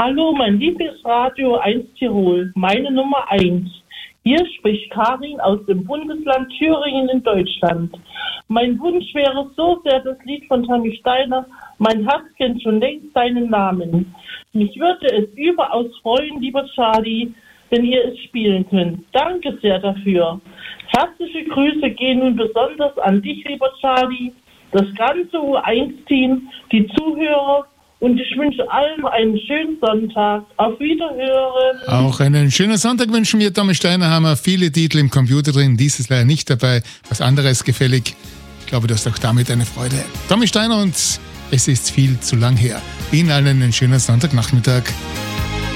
Hallo, mein Lieblingsradio 1 Tirol, meine Nummer 1. Hier spricht Karin aus dem Bundesland Thüringen in Deutschland. Mein Wunsch wäre so sehr das Lied von Tommy Steiner, Mein Herz kennt schon längst seinen Namen. Mich würde es überaus freuen, lieber Charlie, wenn ihr es spielen könnt. Danke sehr dafür. Herzliche Grüße gehen nun besonders an dich, lieber Charlie, das ganze U1-Team, die Zuhörer, und ich wünsche allen einen schönen Sonntag. Auf Wiederhören. Auch einen schönen Sonntag wünschen wir. Tommy Steiner haben wir viele Titel im Computer drin. Dieses leider nicht dabei. Was anderes gefällig. Ich glaube, du hast auch damit eine Freude. Tommy Steiner und es ist viel zu lang her. Ihnen allen einen schönen Sonntagnachmittag.